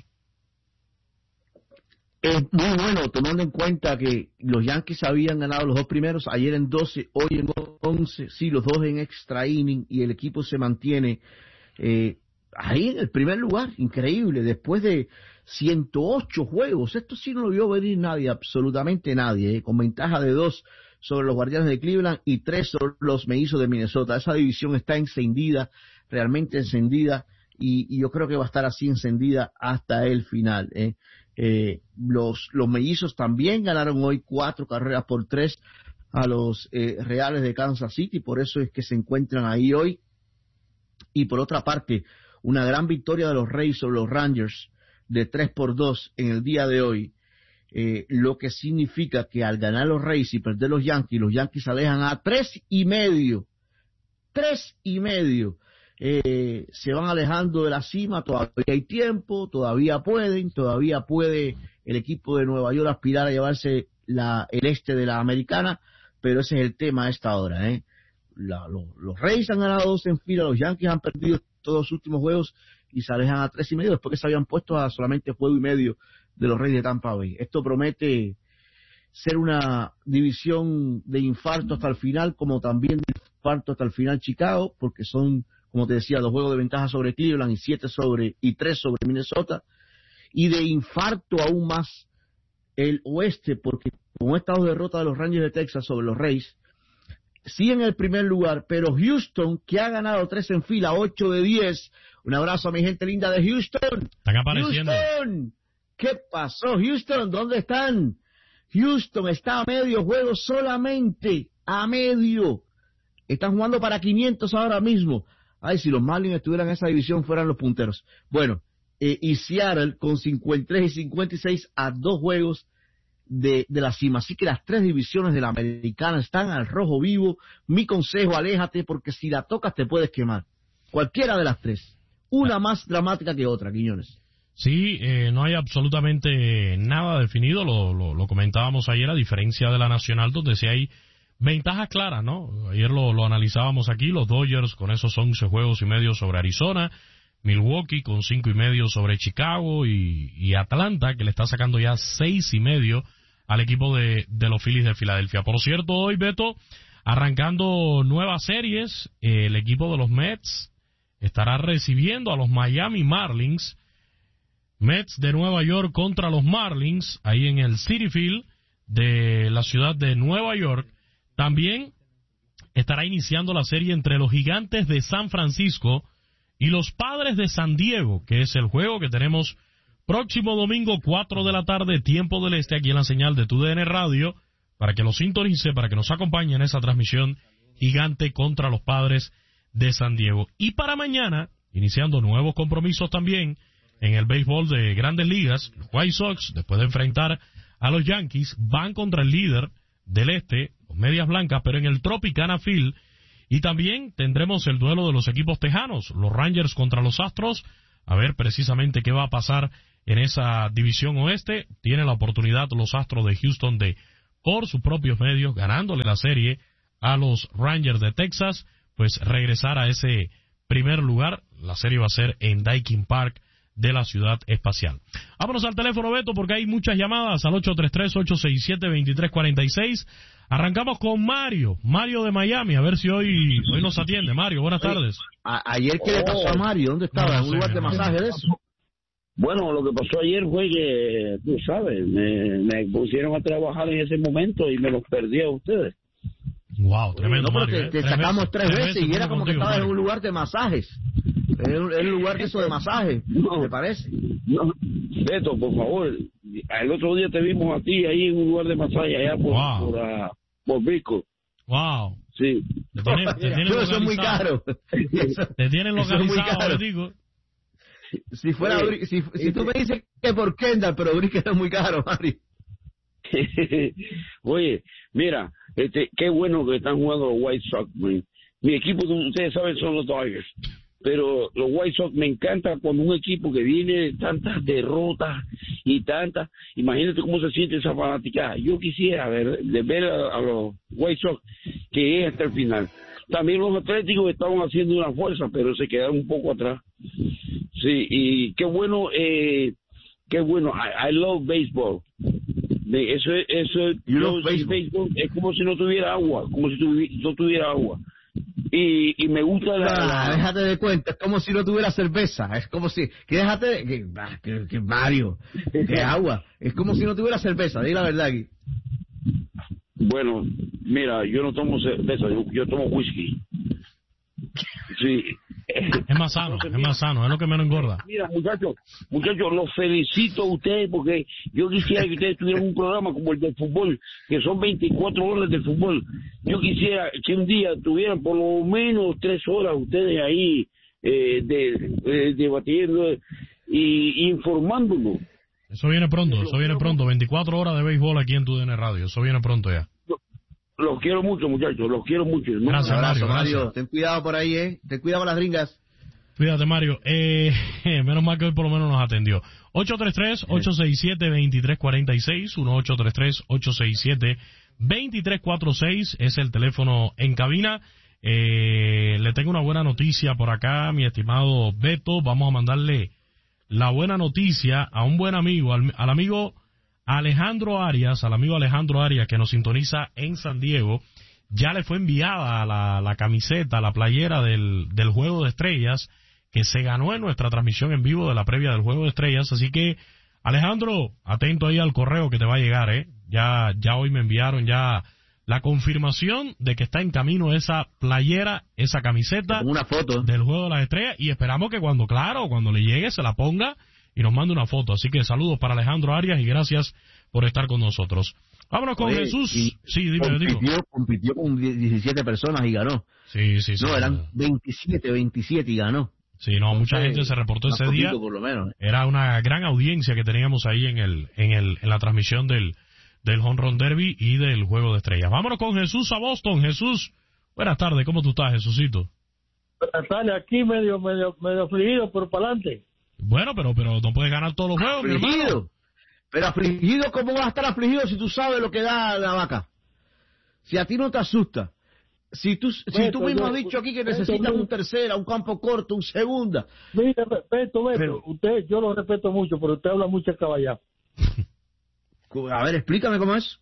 Es muy bueno, tomando en cuenta que los Yankees habían ganado los 2 primeros, ayer en 12, hoy en 11, sí, los 2 en extra inning, y el equipo se mantiene ahí en el primer lugar, increíble, después de 108 juegos. Esto sí no lo vio venir nadie, absolutamente nadie, con ventaja de 2 sobre los Guardianes de Cleveland y 3 sobre los Mellizos de Minnesota. Esa división está encendida, realmente encendida, y yo creo que va a estar así encendida hasta el final. Los Mellizos también ganaron hoy 4-3 a los Reales de Kansas City, por eso es que se encuentran ahí hoy. Y por otra parte, una gran victoria de los Rays sobre los Rangers de 3-2 en el día de hoy, lo que significa que al ganar los Rays y perder los Yankees se alejan a 3.5. Se van alejando de la cima, todavía hay tiempo, todavía puede el equipo de Nueva York aspirar a llevarse el este de la Americana, pero ese es el tema a esta hora. Los Rays han ganado 2 en fila, los Yankees han perdido todos los últimos juegos y se alejan a 3.5 después que se habían puesto a solamente juego y medio de los Rays de Tampa Bay. Esto promete ser una división de infarto hasta el final, como también de infarto hasta el final Chicago, porque son, como te decía, 2 juegos de ventaja sobre Cleveland y 3 sobre Minnesota, y de infarto aún más el oeste, porque con estas 2 derrotas de los Rangers de Texas sobre los Rays, sí en el primer lugar, pero Houston, que ha ganado 3 en fila, 8 de 10, un abrazo a mi gente linda de Houston. Están apareciendo. Houston, ¿qué pasó? Houston, ¿dónde están? Houston está a medio juego solamente, a medio. Están jugando para 500 ahora mismo. Ay, si los Marlins estuvieran en esa división fueran los punteros. Bueno, y Seattle con 53 y 56 a 2 juegos de la cima. Así que las 3 divisiones de la Americana están al rojo vivo. Mi consejo, aléjate, porque si la tocas te puedes quemar. Cualquiera de las 3. Una más dramática que otra, Quiñones. Sí, no hay absolutamente nada definido, lo comentábamos ayer, a diferencia de la Nacional, donde sí hay ventajas claras, ¿no? Ayer lo analizábamos aquí, los Dodgers con esos 11 juegos y medio sobre Arizona, Milwaukee con 5 y medio sobre Chicago y Atlanta, que le está sacando ya 6 y medio al equipo de los Phillies de Filadelfia. Por cierto, hoy, Beto, arrancando nuevas series, el equipo de los Mets estará recibiendo a los Miami Marlins. Mets de Nueva York contra los Marlins, ahí en el Citi Field de la ciudad de Nueva York. También estará iniciando la serie entre los Gigantes de San Francisco y los Padres de San Diego, que es el juego que tenemos próximo domingo, 4 de la tarde, tiempo del este, aquí en la señal de TUDN Radio, para que los sintonice, para que nos acompañe en esa transmisión Gigante contra los Padres de San Diego. Y para mañana, iniciando nuevos compromisos también en el béisbol de Grandes Ligas, los White Sox, después de enfrentar a los Yankees, van contra el líder del este, los Medias Blancas, pero en el Tropicana Field. Y también tendremos el duelo de los equipos tejanos, los Rangers contra los Astros, a ver precisamente qué va a pasar en esa división oeste. Tienen la oportunidad los Astros de Houston de, por sus propios medios, ganándole la serie a los Rangers de Texas, pues regresar a ese primer lugar. La serie va a ser en Daikin Park de la Ciudad Espacial. Vámonos al teléfono, Beto, porque hay muchas llamadas al 833-867-2346. Arrancamos con Mario de Miami, a ver si hoy nos atiende. Mario, buenas tardes. Ayer, ¿qué le pasó a Mario? ¿Dónde estaba? ¿En un lugar de masaje de eso? Bueno, lo que pasó ayer fue que, tú sabes, me pusieron a trabajar en ese momento y me los perdí a ustedes. Wow, tremendo, no, Mario. Te sacamos tres veces y era como que estabas en un lugar de masajes. En un lugar de eso de masajes, ¿te parece? No, Beto, por favor, el otro día te vimos a ti ahí en un lugar de masaje allá por Vico. Wow. Sí. Te tienen eso es muy caro. Te tienen localizado, digo. Si fuera, si tú me dices que por Kendall, pero Brick es muy caro, Mario. Oye, mira, qué bueno que están jugando los White Sox, man. Mi equipo, como ustedes saben, son los Dodgers. Pero los White Sox me encanta cuando un equipo que viene de tantas derrotas y tantas, imagínate cómo se siente esa fanaticada. Yo quisiera ver a los White Sox que lleguen hasta el final. También los Atléticos estaban haciendo una fuerza, pero se quedaron un poco atrás. Sí, y qué bueno, I love baseball. Eso baseball es como si no tuviera agua, y me gusta déjate de cuenta, es como si no tuviera cerveza, es como si, que Mario, que agua, es como si no tuviera cerveza, di la verdad aquí. Bueno, mira, yo no tomo cerveza, yo tomo whisky. Sí. Es más sano, es lo que menos engorda. Mira, muchachos, los felicito a ustedes porque yo quisiera que ustedes tuvieran un programa como el del fútbol, que son 24 horas del fútbol. Yo quisiera que un día tuvieran por lo menos 3 horas ustedes ahí debatiendo y informándonos. Eso viene pronto, 24 horas de béisbol aquí en TUDN Radio, eso viene pronto ya. Los quiero mucho, muchachos, los quiero mucho. Gracias, Mario. Gracias. Ten cuidado por ahí, ten cuidado con las gringas. Cuídate, Mario. Menos mal que hoy por lo menos nos atendió. 833-867-2346, 1-833-867-2346 es el teléfono en cabina. Le tengo una buena noticia por acá, mi estimado Beto. Vamos a mandarle la buena noticia a un buen amigo, al amigo Alejandro Arias, que nos sintoniza en San Diego. Ya le fue enviada la camiseta, la playera del Juego de Estrellas, que se ganó en nuestra transmisión en vivo de la previa del Juego de Estrellas. Así que, Alejandro, atento ahí al correo que te va a llegar, Ya hoy me enviaron ya la confirmación de que está en camino esa playera, esa camiseta, una foto del Juego de las Estrellas, y esperamos que cuando le llegue se la ponga y nos mande una foto. Así que saludos para Alejandro Arias y gracias por estar con nosotros. Vámonos con Jesús. Sí, dime. Compitió con 17 personas y ganó. Sí. No, eran 27 y ganó. Sí, no, mucha gente se reportó ese día. Por lo menos. Era una gran audiencia que teníamos ahí en la transmisión del Home Run Derby y del Juego de Estrellas. Vámonos con Jesús a Boston. Jesús, buenas tardes. ¿Cómo tú estás, Jesucito? Buenas tardes. Aquí medio afligido, pero para adelante. Bueno, pero no puedes ganar todos los juegos, mi hermano. Pero afligido, ¿cómo vas a estar afligido si tú sabes lo que da la vaca? Si a ti no te asusta. Si tú mismo has dicho aquí que necesitas un tercera, un campo corto, un segunda. Mira, Beto, usted, yo lo respeto mucho, pero usted habla mucha caballá. A ver, explícame cómo es.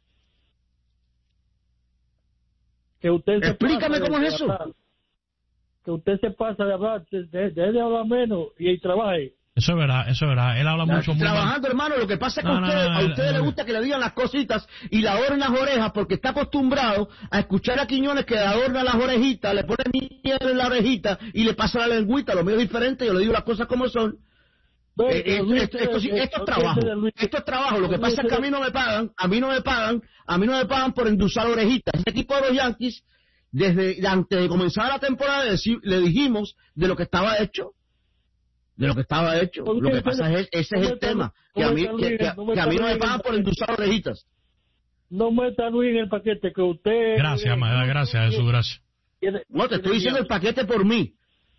Explícame cómo es eso. Que usted se pasa de hablar, deje de hablar menos y trabaje. Eso es verdad. Él habla mucho. Trabajando, hermano, lo que pasa es que a ustedes les gusta que le digan las cositas y le adornen las orejas porque está acostumbrado a escuchar a Quiñones que le adorna las orejitas, le pone miel en la orejita y le pasa la lengüita. Lo mío es diferente, yo le digo las cosas como son. Esto es trabajo. Lo que pasa es que a mí no me pagan por endulzar orejitas. Este equipo de los Yankees, desde antes de comenzar la temporada, le dijimos de lo que estaba hecho. Lo que pasa es ese es el tema, que a mí no me pagan por endulzar orejitas. No meta a Luis en el paquete que usted... Gracias, Jesús, gracias. No, te estoy diciendo el paquete por mí.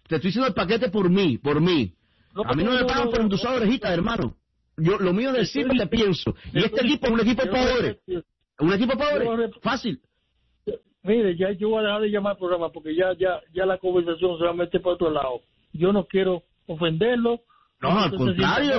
A mí no me pagan por endulzar orejitas, hermano. Lo mío es decir lo que pienso. Y este equipo es un equipo pobre. Fácil. Mire, ya yo voy a dejar de llamar al programa porque ya la conversación se va a meter por otro lado. Yo no quiero ofenderlo. No, al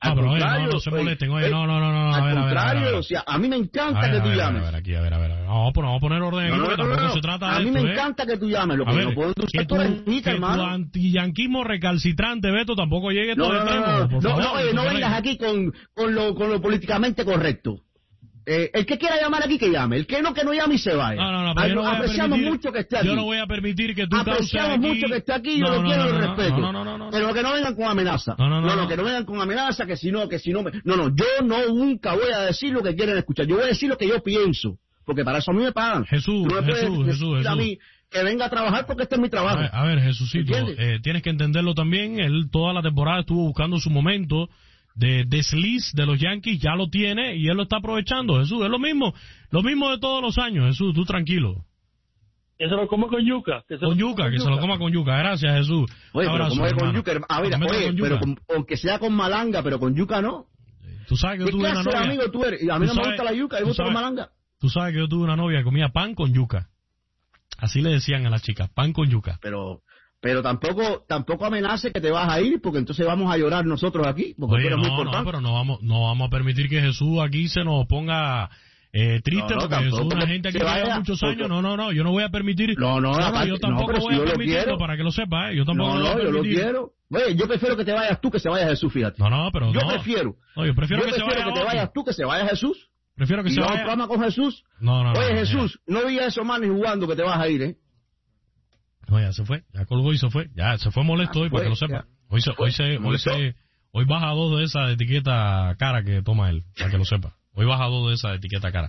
Al pero contrario, no se molesten. Oye, no. Al contrario, o sea, a mí me encanta que tú llames. A ver. Vamos a poner orden aquí, porque tampoco se trata de esto. A mí me encanta que tú llames. Lo que no puedo usar tu rejita, hermano. Tu antiyanquismo recalcitrante, Beto, tampoco llegue a todo extremo. No vengas aquí con lo políticamente correcto. El que quiera llamar aquí, que llame. El que no llame y se vaya. Pero apreciamos mucho que esté aquí. Yo no voy a permitir que tú apreciamos mucho que esté aquí, yo lo quiero y lo respeto. Pero que no vengan con amenaza. Que no vengan con amenaza, que si no. No, yo nunca voy a decir lo que quieren escuchar. Yo voy a decir lo que yo pienso. Porque para eso a mí me pagan. Jesús. A mí que venga a trabajar porque este es mi trabajo. A ver, Jesucito, tienes que entenderlo también. Él toda la temporada estuvo buscando su momento de desliz de los Yankees, ya lo tiene y él lo está aprovechando. Jesús, es lo mismo de todos los años. Jesús, tú tranquilo. Que se lo coma con yuca. Que se lo coma con yuca. Gracias, Jesús. Oye, abrazo, pero con yuca, pero aunque sea con malanga, pero con yuca no. Tú sabes que yo tuve una novia. Amigo tú eres? A mí no me gusta la yuca, me gusta la malanga. Tú sabes que yo tuve una novia que comía pan con yuca. Así le decían a las chicas, pan con yuca. Pero tampoco amenace que te vas a ir, porque entonces vamos a llorar nosotros aquí. Porque pero no vamos a permitir que Jesús aquí se nos ponga triste, porque Jesús es una gente aquí que lleva muchos años. No, yo no voy a permitir. Yo tampoco voy a permitirlo, para que lo sepas, yo tampoco lo voy a permitir. Yo lo quiero. Oye, yo prefiero que te vayas tú que se vaya Jesús, fíjate. Yo prefiero que te vayas tú que se vaya Jesús. Prefiero que se vaya. ¿Y programa con Jesús? Oye, Jesús, no digas eso más ni jugando que te vas a ir, No, ya se fue, ya colgó y se fue. Ya se fue molesto hoy, para que lo sepa. Hoy baja 2 de esa etiqueta cara que toma él, para que lo sepa. Hoy baja 2 de esa etiqueta cara.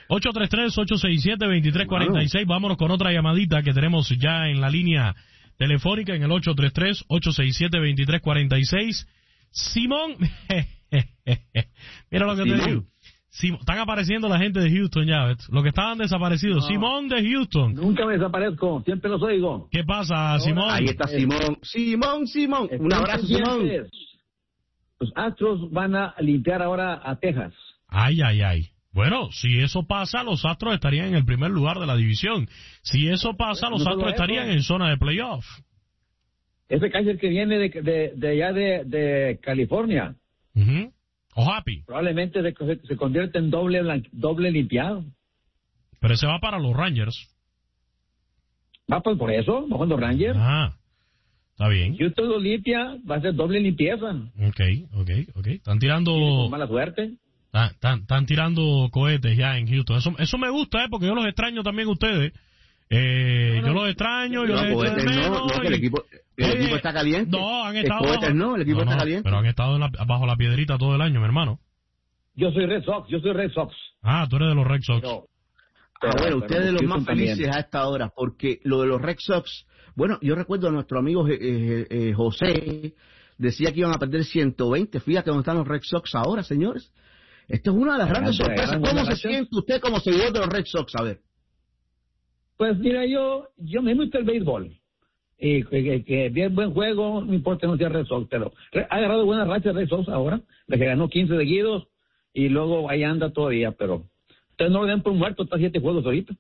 833-867-2346. Vámonos con otra llamadita que tenemos ya en la línea telefónica en el 833-867-2346. Simón. Mira lo que te digo. Están apareciendo la gente de Houston ya, ¿ves? Los que estaban desaparecidos. Simón de Houston. Nunca me desaparezco, siempre los oigo. ¿Qué pasa, Simón? Ahí está Simón. Simón. Un abrazo, Simón. Los Astros van a limpiar ahora a Texas. Ay. Bueno, si eso pasa, los Astros estarían en el primer lugar de la división. Si eso pasa, los Astros estarían en zona de playoff. Ese catcher que viene de allá de California. O Happy. Probablemente se convierte en doble limpiado. Pero ese va para los Rangers. Va pues por eso, va con los Rangers. Está bien. Houston lo limpia, va a ser doble limpieza. Ok. Están tirando... Mala suerte. Están tirando cohetes ya en Houston. Eso me gusta, porque yo los extraño también a ustedes. Yo los extraño, yo les echo de menos. El equipo está caliente. No, han estado el equipo está caliente. Pero han estado bajo la piedrita todo el año, mi hermano. Yo soy Red Sox. Tú eres de los Red Sox. Bueno, ustedes de los más felices a esta hora, porque lo de los Red Sox, bueno, yo recuerdo a nuestro amigo José, decía que iban a perder 120. Fíjate dónde están los Red Sox ahora, señores. Esto es una de las grandes sorpresas. ¿Cómo se siente usted como seguidor de los Red Sox? A ver. Pues mira, yo me gusta el béisbol. Que bien buen juego, no importa no sea Red Sox, pero ha agarrado buenas rachas Red Sox ahora, la que ganó 15 seguidos y luego ahí anda todavía, pero ustedes no lo den por muerto, está 7 juegos ahorita.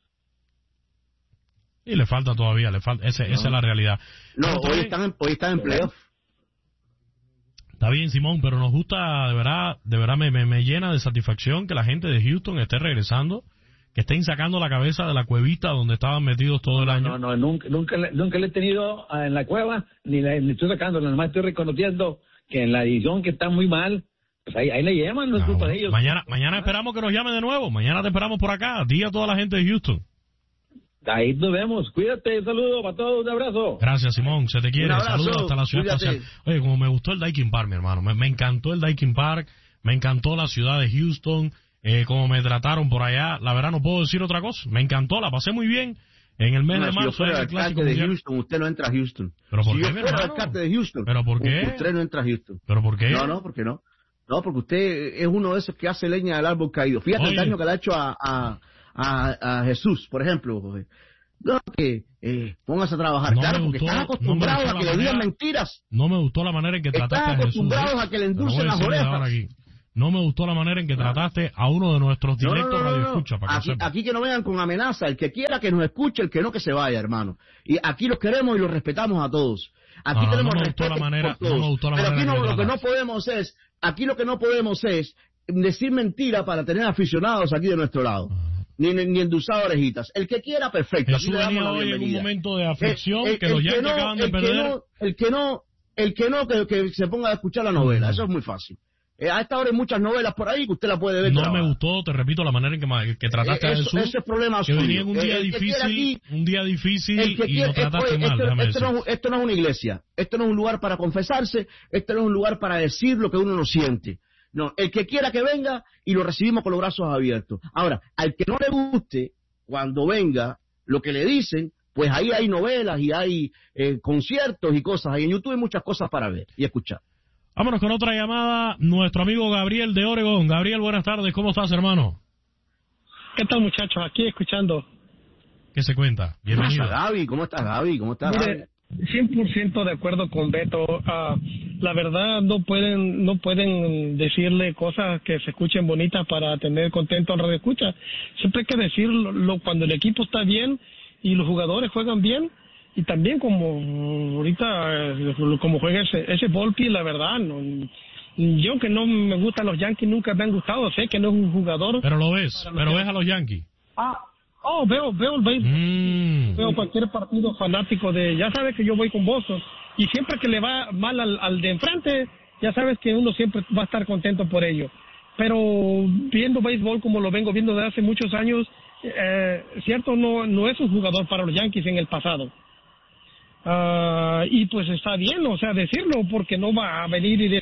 Y le falta todavía, esa es la realidad. No, hoy están en playoff. Está bien, Simón, pero nos gusta, de verdad me llena de satisfacción que la gente de Houston esté regresando, que estén sacando la cabeza de la cuevita donde estaban metidos todo el año. No, nunca le he tenido en la cueva, ni estoy sacando, nada más estoy reconociendo que en la edición que está muy mal, pues ahí le llaman, no es culpa de ellos. Mañana esperamos que nos llamen de nuevo, mañana te esperamos por acá, di a toda la gente de Houston. Ahí nos vemos, cuídate, un saludo para todos, un abrazo. Gracias, Simón, se te quiere, saludos hasta la ciudad espacial. Oye, como me gustó el Daikin Park, mi hermano, me encantó el Daikin Park, me encantó la ciudad de Houston, como me trataron por allá, la verdad no puedo decir otra cosa, me encantó, la pasé muy bien. En el mes de marzo era el clásico de Houston, usted no entra a Houston. ¿Pero por qué, yo fuera alcalde de Houston, ¿pero por qué? Usted no entra a Houston. ¿Pero por qué? No, ¿por qué no? No, porque usted es uno de esos que hace leña del árbol caído. Fíjate el daño que le ha hecho a Jesús, por ejemplo. No, que póngase a trabajar. No, claro, porque están acostumbrados a que le digan mentiras. No me gustó la manera en que trataste a Jesús. Están acostumbrados a que le endulcen las orejas. No me gustó la manera en que trataste a uno de nuestros directos radioescucha. Aquí que no vengan con amenaza. El que quiera que nos escuche, el que no que se vaya, hermano. Y aquí los queremos y los respetamos a todos. Aquí tenemos respeto por todos. Pero aquí lo que no podemos es aquí lo que no podemos es decir mentira para tener aficionados aquí de nuestro lado. Ni endulzar orejitas. El que quiera, perfecto. Jesús venía hoy en un momento de aflicción que los Yankees acaban de perder. El que no, que se ponga a escuchar la novela. Eso es muy fácil. A esta hora hay muchas novelas por ahí que usted la puede ver. No me gustó, te repito, la manera en que trataste a Jesús. Ese es problema que venía en un día difícil y lo trataste mal. Esto no es una iglesia. Esto no es un lugar para confesarse. Esto no es un lugar para decir lo que uno no siente. No, el que quiera que venga y lo recibimos con los brazos abiertos. Ahora, al que no le guste, cuando venga, lo que le dicen, pues ahí hay novelas y hay conciertos y cosas. Ahí en YouTube hay muchas cosas para ver y escuchar. Vámonos con otra llamada. Nuestro amigo Gabriel de Oregon. Gabriel, buenas tardes. ¿Cómo estás, hermano? ¿Qué tal, muchachos? Aquí escuchando. ¿Qué se cuenta? Bienvenido. ¿Cómo estás, Gaby? ¿Cómo estás, Gaby? 100% de acuerdo con Beto. La verdad, no pueden decirle cosas que se escuchen bonitas para tener contento al radio escucha. Siempre hay que decirlo cuando el equipo está bien y los jugadores juegan bien. Y también como ahorita, como juega ese Volpi, la verdad, yo que no me gustan los Yankees, nunca me han gustado. Sé que no es un jugador. Pero lo ves, ves a los Yankees. Veo el béisbol. Veo cualquier partido fanático ya sabes que yo voy con Boston. Y siempre que le va mal al de enfrente, ya sabes que uno siempre va a estar contento por ello. Pero viendo béisbol como lo vengo viendo desde hace muchos años, cierto, no es un jugador para los Yankees en el pasado. Y pues está bien, o sea, decirlo, porque no va a venir y